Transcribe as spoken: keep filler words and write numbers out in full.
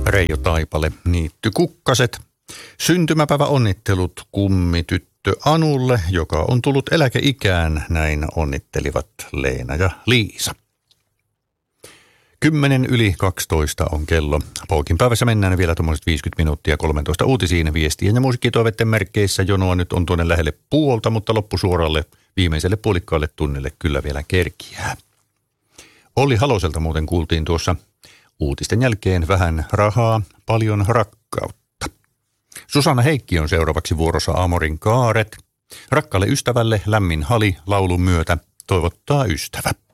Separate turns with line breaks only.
Reijo Taipale, Niitty Kukkaset. Syntymäpäivä onnittelut kummityttö Anulle, joka on tullut eläkeikään, näin onnittelivat Leena ja Liisa. Kymmenen yli kaksitoista on kello. Poukin päivässä mennään vielä tuommoiset viisikymmentä minuuttia kolmetoista uutisiin, viestien ja musiikkitoiveiden merkeissä. Jonoa nyt on tuonne lähelle puolta, mutta loppusuoralle viimeiselle puolikkaalle tunnille kyllä vielä kerkiää. Olli Haloselta muuten kuultiin tuossa uutisten jälkeen vähän rahaa, paljon rakkautta. Susanna Heikki on seuraavaksi vuorossa Amorin Kaaret. Rakkaalle ystävälle lämmin hali laulun myötä toivottaa ystävä.